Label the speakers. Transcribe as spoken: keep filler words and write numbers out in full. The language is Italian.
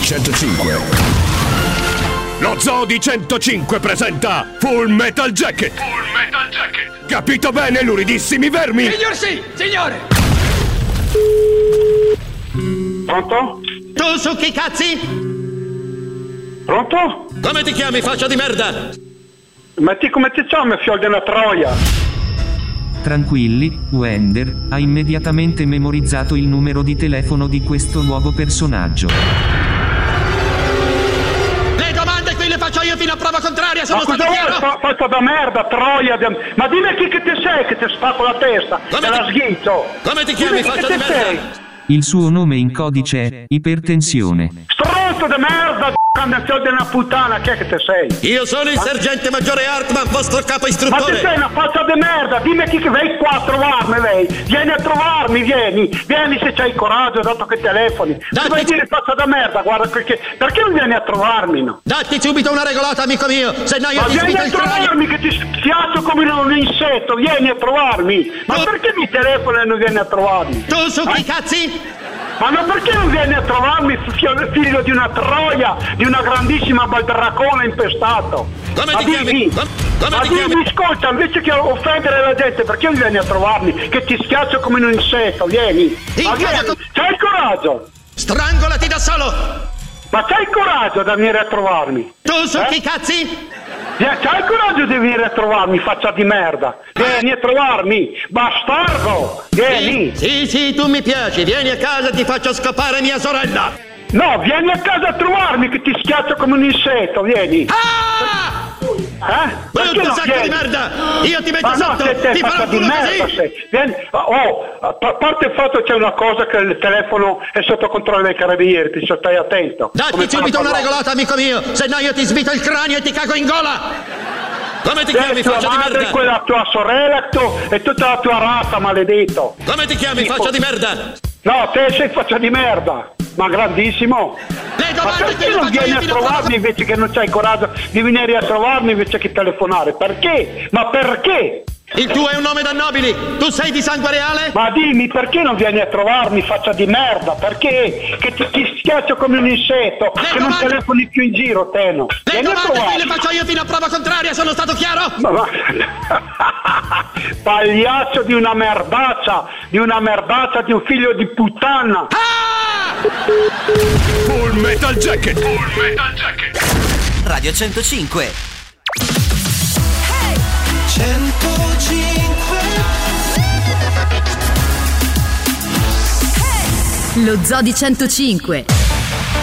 Speaker 1: centocinque.
Speaker 2: Lo Zoo di centocinque presenta Full Metal Jacket. Full Metal Jacket. Capito bene, luridissimi vermi?
Speaker 3: Signor sì, signore.
Speaker 4: Pronto?
Speaker 3: Tu su chi cazzi?
Speaker 4: Pronto?
Speaker 3: Come ti chiami, faccia di merda?
Speaker 4: Ma ti come ti chiami, figlio della troia?
Speaker 5: Tranquilli, Wender ha immediatamente memorizzato il numero di telefono di questo nuovo personaggio.
Speaker 3: Le domande qui le faccio io fino a prova contraria, sono
Speaker 4: Ma
Speaker 3: stato
Speaker 4: cosa
Speaker 3: chiaro?
Speaker 4: vuoi? Fa- Fatta da merda, troia. di- Ma dimmi chi che te sei, che ti spacco la testa.
Speaker 3: Come
Speaker 4: Te la
Speaker 3: ti-
Speaker 4: sghizzo.
Speaker 3: Come ti chiami,
Speaker 4: Dimmi chi
Speaker 3: faccia
Speaker 4: che
Speaker 3: di
Speaker 4: te sei.
Speaker 3: merda?
Speaker 5: Il suo nome in codice è ipertensione.
Speaker 4: Stronzo di merda, figlio di una puttana, chi è che te sei?
Speaker 3: Io sono il sergente maggiore Hartman, vostro capo
Speaker 4: Ma te
Speaker 3: istruttore.
Speaker 4: sei una faccia di merda, dimmi chi che vai qua a trovarmi lei. Vieni a trovarmi, vieni. Vieni se c'hai coraggio, dato che telefoni.
Speaker 3: Dai,
Speaker 4: Ti vuoi
Speaker 3: ti-
Speaker 4: dire faccia da merda, guarda perché. Perché non vieni a trovarmi, no?
Speaker 3: Datti subito una regolata, amico mio, se no io
Speaker 4: Ma
Speaker 3: ti
Speaker 4: vieni
Speaker 3: svito
Speaker 4: a
Speaker 3: il cranio.
Speaker 4: trovarmi che ti schiaccio come un insetto, vieni a trovarmi. Ma
Speaker 3: Tu-
Speaker 4: perché mi telefoni e non vieni a trovarmi?
Speaker 3: Tu su chi cazzi?
Speaker 4: Ma non perché non vieni a trovarmi, figlio, figlio di una troia, di una grandissima baldraccona impestato?
Speaker 3: Come
Speaker 4: Ma
Speaker 3: ti chiami?
Speaker 4: dimmi,
Speaker 3: Com- come
Speaker 4: ma
Speaker 3: ti
Speaker 4: dimmi,
Speaker 3: chiami?
Speaker 4: ascolta, invece che offendere la gente, perché non vieni a trovarmi? Che ti schiaccio come un insetto, vieni. Ma
Speaker 3: In
Speaker 4: vieni,
Speaker 3: casa con-
Speaker 4: c'hai il coraggio?
Speaker 3: Strangolati da solo.
Speaker 4: Ma c'hai il coraggio da venire a trovarmi?
Speaker 3: Tu su
Speaker 4: Eh?
Speaker 3: chi cazzi?
Speaker 4: Via- C'hai il coraggio di venire a trovarmi, faccia di merda? Vieni a trovarmi, bastardo! Vieni!
Speaker 3: Sì, sì, tu mi piaci, vieni a casa e ti faccio scopare mia sorella.
Speaker 4: No, vieni a casa a trovarmi che ti schiaccio come un insetto, vieni!
Speaker 3: Ah!
Speaker 4: Eh? Perché
Speaker 3: Brutto
Speaker 4: non
Speaker 3: sacco
Speaker 4: vieni?
Speaker 3: di merda! Io ti metto
Speaker 4: Ma no,
Speaker 3: sotto!
Speaker 4: se te
Speaker 3: Ti farò
Speaker 4: faccia
Speaker 3: un
Speaker 4: di
Speaker 3: culo
Speaker 4: merda
Speaker 3: così!
Speaker 4: sei. Vieni. Oh, a pa- parte il fatto che c'è una cosa che il telefono è sotto controllo dei carabinieri, ti stai attento. Come
Speaker 3: Datti
Speaker 4: fanno
Speaker 3: subito
Speaker 4: a
Speaker 3: una
Speaker 4: parlare.
Speaker 3: regolata, amico mio, se no io ti svito il cranio e ti cago in gola! Come ti chiami,
Speaker 4: Te, tua
Speaker 3: faccia di
Speaker 4: madre,
Speaker 3: merda?
Speaker 4: quella tua sorella tu, e tutta la tua razza, maledetto.
Speaker 3: Come ti chiami, faccia di merda?
Speaker 4: No, te sei faccia di merda, ma grandissimo.
Speaker 3: Le
Speaker 4: Ma
Speaker 3: domande
Speaker 4: perché
Speaker 3: che le
Speaker 4: non
Speaker 3: faccio
Speaker 4: vieni
Speaker 3: io
Speaker 4: a
Speaker 3: fino a prova
Speaker 4: trovarmi invece che non c'hai coraggio di venire a trovarmi invece che telefonare? Perché? Ma perché?
Speaker 3: Il tuo è un nome da nobili, tu sei di sangue reale?
Speaker 4: Ma dimmi, perché non vieni a trovarmi, faccia di merda? Perché? Che ti, ti schiaccio come un insetto,
Speaker 3: Le
Speaker 4: che non
Speaker 3: domande-
Speaker 4: telefoni più in giro, te no.
Speaker 3: Le
Speaker 4: Vieni a
Speaker 3: domande qui
Speaker 4: trovarmi.
Speaker 3: le faccio io fino a prova contraria, sono stato chiaro?
Speaker 4: Ma va- Pagliaccio di una merdaccia, di una merdaccia, di un figlio di puttana.
Speaker 3: Ah!
Speaker 2: Full Metal Jacket. Full Metal Jacket.
Speaker 6: Radio centocinque.
Speaker 7: centocinque.
Speaker 8: Lo Zoo di centocinque.